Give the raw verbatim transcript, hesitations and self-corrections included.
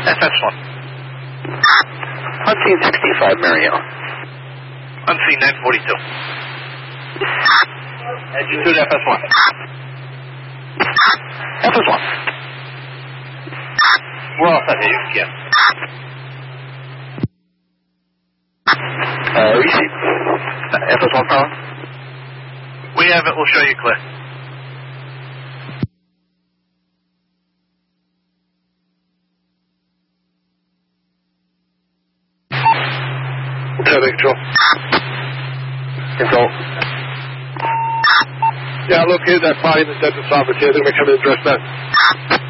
F S one. Unseen sixty-five, Mario. Unseen nine forty-two. Engine two to F S one. F S one. We're all set here, you can. Uh, receive. Uh, F S one power. We have it, we'll show you clear. Traffic control. Control. Yeah, I located that body in the dead sovereignty. I think we're coming to address that.